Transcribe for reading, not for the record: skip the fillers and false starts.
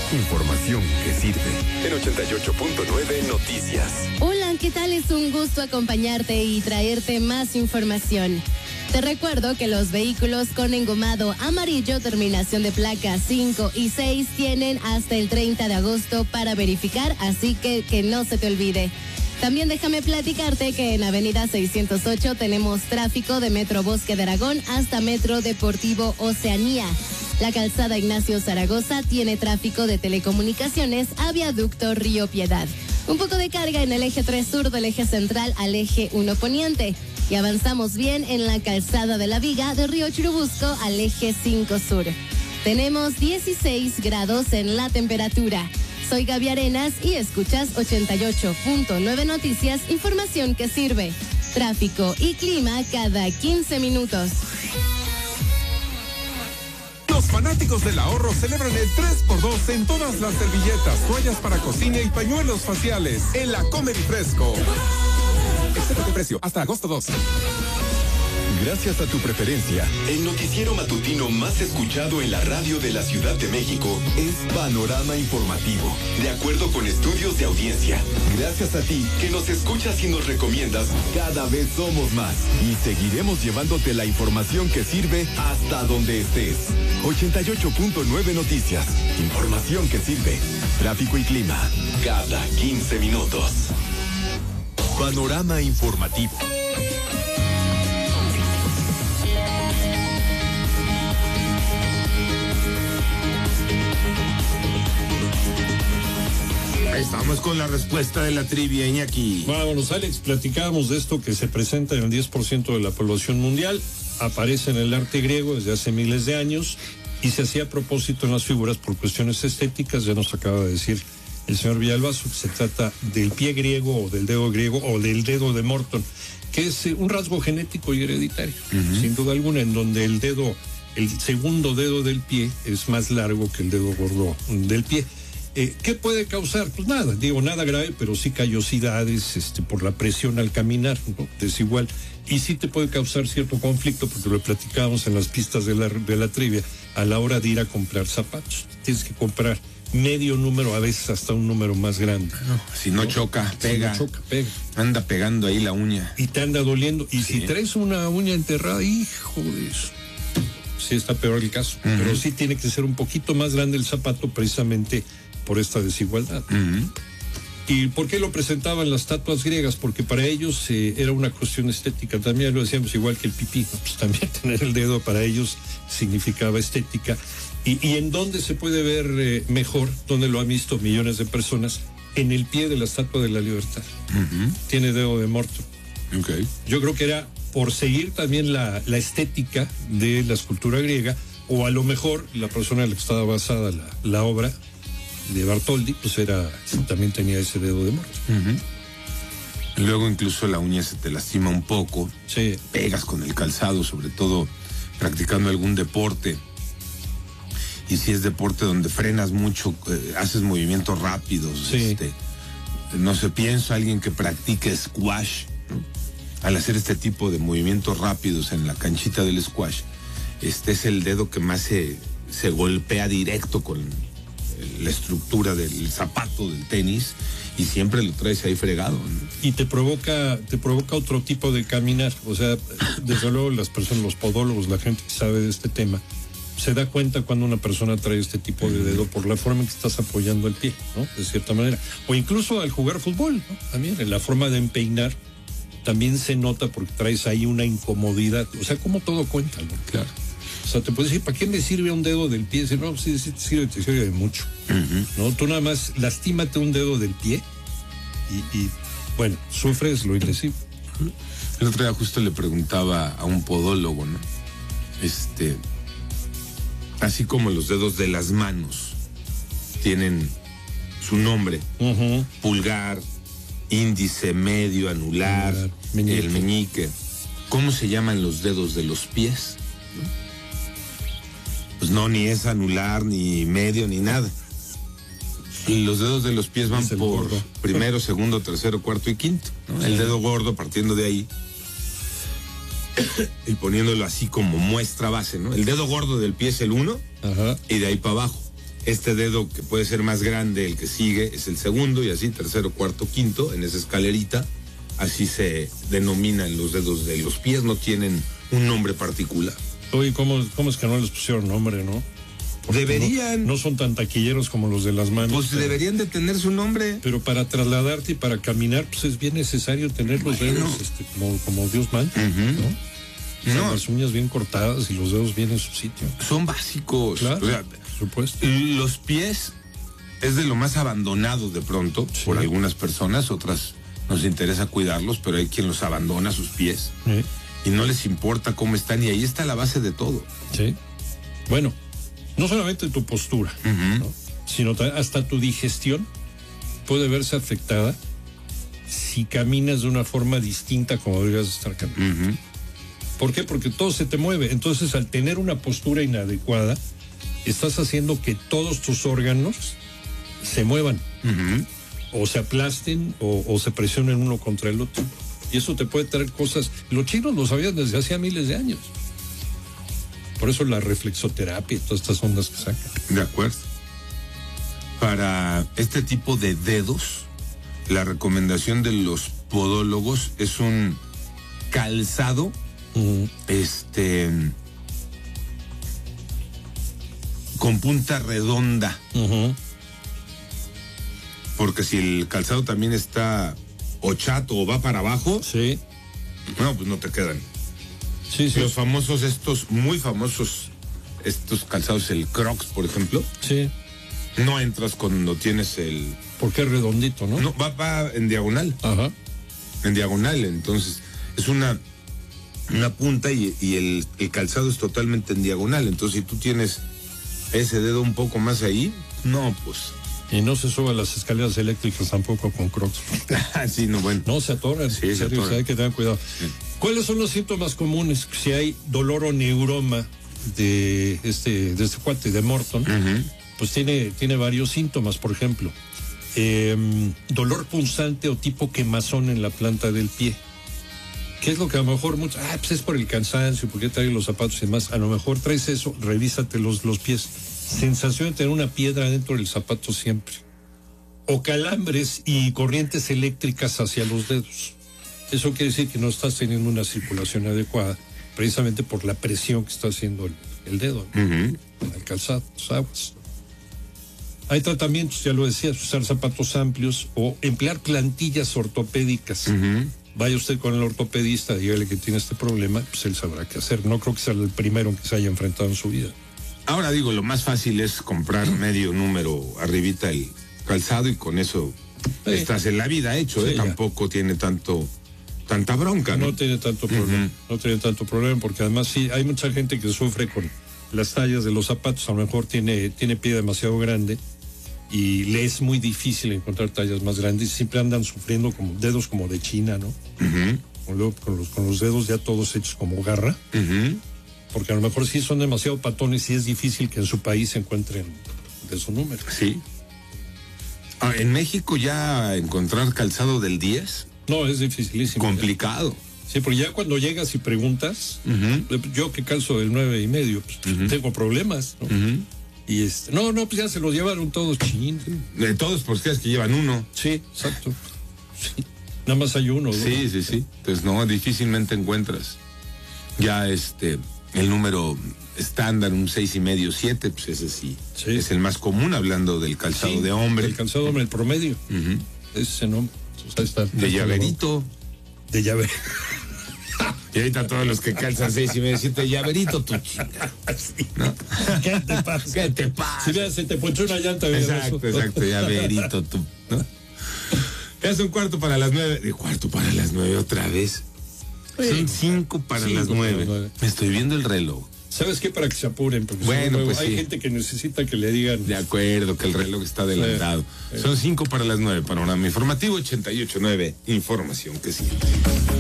Información que sirve. En 88.9 Noticias. Hola, ¿qué tal? Es un gusto acompañarte y traerte más información. Te recuerdo que los vehículos con engomado amarillo, terminación de placa 5 y 6, tienen hasta el 30 de agosto para verificar, así que no se te olvide. También déjame platicarte que en Avenida 608 tenemos tráfico de Metro Bosque de Aragón hasta Metro Deportivo Oceanía. La calzada Ignacio Zaragoza tiene tráfico de telecomunicaciones a Viaducto Río Piedad. Un poco de carga en el eje 3 sur del eje central al eje 1 poniente. Y avanzamos bien en la calzada de la Viga de Río Churubusco al eje 5 sur. Tenemos 16 grados en la temperatura. Soy Gaby Arenas y escuchas 88.9 Noticias, información que sirve. Tráfico y clima cada 15 minutos. Los fanáticos del ahorro celebran el 3x2 en todas las servilletas, toallas para cocina y pañuelos faciales en la Comer y Fresco. Excepto de precio hasta agosto 2. Gracias a tu preferencia, el noticiero matutino más escuchado en la radio de la Ciudad de México es Panorama Informativo, de acuerdo con estudios de audiencia. Gracias a ti, que nos escuchas y nos recomiendas, cada vez somos más. Y seguiremos llevándote la información que sirve hasta donde estés. 88.9 Noticias. Información que sirve. Tráfico y clima. Cada 15 minutos. Panorama Informativo. Estamos con la respuesta de la trivia, Iñaki. Vámonos, Alex, platicábamos de esto que se presenta en el 10% de la población mundial, aparece en el arte griego desde hace miles de años y se hacía a propósito en las figuras por cuestiones estéticas. Ya nos acaba de decir el señor Villalbazo que se trata del pie griego o del dedo griego o del dedo de Morton, que es un rasgo genético y hereditario, sin duda alguna, en donde el segundo dedo del pie es más largo que el dedo gordo del pie. ¿Qué puede causar? Pues nada, nada grave, pero sí callosidades por la presión al caminar, ¿no? Desigual. Y sí te puede causar cierto conflicto, porque lo platicábamos en las pistas de la trivia, a la hora de ir a comprar zapatos. Tienes que comprar medio número, a veces hasta un número más grande. No, si no choca, pega. Si no choca, pega. Anda pegando ahí la uña. Y te anda doliendo. Y sí. Si traes una uña enterrada, hijo de eso. Sí está peor el caso. Pero sí tiene que ser un poquito más grande el zapato, precisamente por esta desigualdad. ¿Y por qué lo presentaban las estatuas griegas? Porque para ellos era una cuestión estética. También lo decíamos igual que el pipí, ¿no? Pues también tener el dedo para ellos significaba estética. ¿Y en dónde se puede ver mejor? ¿Dónde lo han visto millones de personas? En el pie de la Estatua de la Libertad. Tiene dedo de Morton. Okay. Yo creo que era por seguir también la estética de la escultura griega, o a lo mejor la persona en la que estaba basada la obra de Bartoldi, pues también tenía ese dedo de Morton. Luego incluso la uña se te lastima un poco. Sí. Pegas con el calzado, sobre todo practicando algún deporte. Y si es deporte donde frenas mucho, haces movimientos rápidos. Sí. No sé, pienso a alguien que practique squash, ¿no? Al hacer este tipo de movimientos rápidos en la canchita del squash, es el dedo que más se golpea directo con la estructura del zapato del tenis, y siempre lo traes ahí fregado, ¿no? Y te provoca otro tipo de caminar. O sea, desde luego las personas, los podólogos, la gente que sabe de este tema, se da cuenta cuando una persona trae este tipo de dedo por la forma en que estás apoyando el pie, ¿no? De cierta manera. O incluso al jugar fútbol, ¿no? También en la forma de empeinar también se nota, porque traes ahí una incomodidad. O sea, como todo cuenta, ¿no? Claro. O sea, te puedes decir, ¿para qué me sirve un dedo del pie? Decir, no, sí, te sirve de mucho. ¿No? Tú nada más lastímate un dedo del pie y bueno, sufres lo indecible. El otro día justo le preguntaba a un podólogo, ¿no? Así como los dedos de las manos tienen su nombre, pulgar, índice, medio, anular, meñique. El meñique, ¿cómo se llaman los dedos de los pies? Pues no, ni es anular, ni medio, ni nada. Y los dedos de los pies van por gordo. Primero, segundo, tercero, cuarto y quinto, ¿no? El dedo gordo partiendo de ahí y poniéndolo así como muestra base, ¿no? El dedo gordo del pie es el 1 y de ahí para abajo. Este dedo que puede ser más grande, el que sigue, es el segundo, y así tercero, cuarto, quinto, en esa escalerita. Así se denominan los dedos de los pies, no tienen un nombre particular. Oye, ¿cómo es que no les pusieron nombre, no? Porque deberían. No son tan taquilleros como los de las manos. Pues deberían de tener su nombre. Pero para trasladarte y para caminar, pues es bien necesario tener los dedos como Dios manda, ¿no? No. Las uñas bien cortadas y los dedos bien en su sitio. Son básicos. Claro, o sea, por supuesto. Los pies es de lo más abandonado de pronto por algunas personas, otras nos interesa cuidarlos, pero hay quien los abandona sus pies y no les importa cómo están, y ahí está la base de todo. Sí. Bueno, no solamente tu postura, ¿no? Sino hasta tu digestión puede verse afectada si caminas de una forma distinta como deberías estar caminando. ¿Por qué? Porque todo se te mueve. Entonces, al tener una postura inadecuada, estás haciendo que todos tus órganos se muevan, o se aplasten, o se presionen uno contra el otro. Y eso te puede traer cosas. Los chinos lo sabían desde hacía miles de años. Por eso la reflexoterapia y todas estas ondas que sacan. De acuerdo. Para este tipo de dedos, la recomendación de los podólogos es un calzado con punta redonda. Porque si el calzado también está o chato o va para abajo, no, pues no te quedan. Los famosos, muy famosos, estos calzados, el Crocs, por ejemplo. No entras cuando tienes el... Porque es redondito, ¿no? No, va en diagonal. En diagonal, entonces es una punta y el calzado es totalmente en diagonal. Entonces, si tú tienes ese dedo un poco más ahí, no, pues... Y no se suba las escaleras eléctricas tampoco con Crocs. Sí, no, bueno. No, se atoran. Sí, se atoran. Hay que tener cuidado. ¿Cuáles son los síntomas comunes? Si hay dolor o neuroma de este cuate de Morton, pues tiene varios síntomas. Por ejemplo, dolor punzante o tipo quemazón en la planta del pie. ¿Qué es lo que a lo mejor muchos... pues es por el cansancio, porque traes los zapatos y demás. A lo mejor traes eso, revísate los pies. Sensación de tener una piedra dentro del zapato siempre. O calambres y corrientes eléctricas hacia los dedos. Eso quiere decir que no estás teniendo una circulación adecuada, precisamente por la presión que está haciendo el dedo, el calzado, los aguas. Hay tratamientos, ya lo decías, usar zapatos amplios o emplear plantillas ortopédicas. Vaya usted con el ortopedista, dígale que tiene este problema, pues él sabrá qué hacer. No creo que sea el primero en que se haya enfrentado en su vida. Ahora digo, lo más fácil es comprar medio número arribita el calzado y con eso estás en la vida hecho, tampoco tiene tanta bronca, ¿no? No tiene tanto problema, no tiene tanto problema, porque además sí, hay mucha gente que sufre con las tallas de los zapatos, a lo mejor tiene pie demasiado grande y le es muy difícil encontrar tallas más grandes, siempre andan sufriendo como dedos como de China, ¿no? Con los dedos ya todos hechos como garra. Porque a lo mejor sí son demasiado patones y es difícil que en su país se encuentren de su número. Sí. En México ya encontrar calzado del 10. No, es dificilísimo. Complicado. Sí, porque ya cuando llegas y preguntas, yo que calzo del 9.5, pues tengo problemas, ¿no? Y pues ya se los llevaron todos chinos. Todos, porque es que llevan uno. Sí, exacto. Sí. Nada más hay uno, ¿no? Sí. Entonces no, difícilmente encuentras. Ya el número estándar, un 6.5, 7, pues ese sí es el más común, hablando del calzado de hombre. El calzado de hombre, el promedio. Ese nombre. De llaverito. De llaverito. Y ahorita todos los que calzan 6.5, 7, llaverito, tu chinga. ¿No? ¿Qué te pasa? ¿Qué te pasa? Si se te ponchó una llanta. Exacto, llaverito, tú, ¿no? Es 9:15. De 9:15 otra vez. Son 5 para las 9. Estoy viendo el reloj. ¿Sabes qué? Para que se apuren. Porque bueno, pues hay gente que necesita que le digan. De acuerdo, que el reloj está adelantado. Son 5 para las 9. Panorama informativo 88.9. Información que sí.